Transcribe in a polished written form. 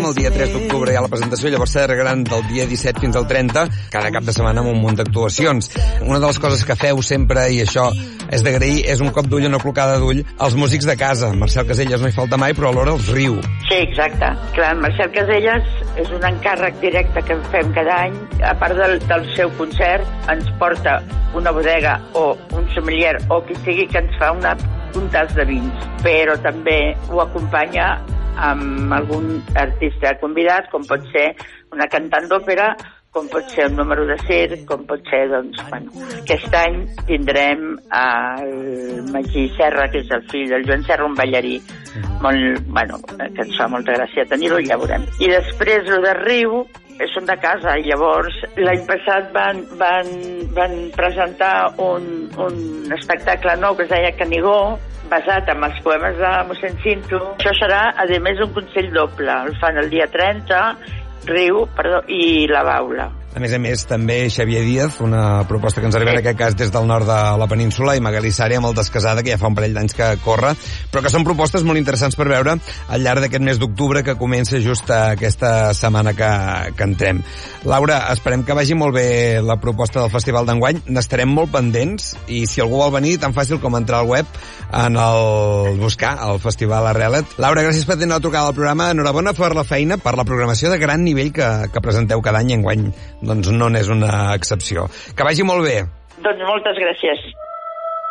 el dia 3 d'octubre hi ha la presentació, llavors s'allargaran del dia 17 fins al 30, cada cap de setmana amb un munt d'actuacions. Una de les coses que feu sempre, i això és d'agrair, és un cop d'ull, una clocada d'ull als músics de casa. Marcel Casellas no hi falta mai, però alhora els riu. Sí, exacte. Clar, Marcel Casellas és un encàrrec directe que fem cada any. A part del seu concert, ens porta una bodega o un sommelier o qui sigui que ens fa un tas de vins, però també ho acompanya amb algun artista convidat, com pot ser una cantant d'òpera, com pot ser un número de circ, com pot ser, doncs, bueno, aquest any tindrem el Magí Serra, que és el fill del Joan Serra, un ballarí molt, bueno, que ens fa molta gràcia tenir-ho, ja veurem. I després, el de Riu, són de casa, i llavors l'any passat van presentar un espectacle nou que es deia Canigó, basat en els poemes de mossèn Cinto. Això serà, a més, un consell doble. El fan el dia 30, Riu, i la Baula. A més, també Xavier Díaz, una proposta que ens arriba en aquest cas des del nord de la península, i Magalí Sari amb el Descasada, que ja fa un parell d'anys que corre, però que són propostes molt interessants per veure al llarg d'aquest mes d'octubre, que comença just aquesta setmana que entrem. Laura, esperem que vagi molt bé la proposta del Festival d'enguany, n'estarem molt pendents, i si algú vol venir, tan fàcil com entrar al web en el buscar el Festival Arrelet. Laura, gràcies per tenir la trucada al programa, enhorabona per la feina, per la programació de gran nivell que presenteu cada any, enguany doncs no n'és una excepció. Que vagi molt bé. Doncs moltes gràcies.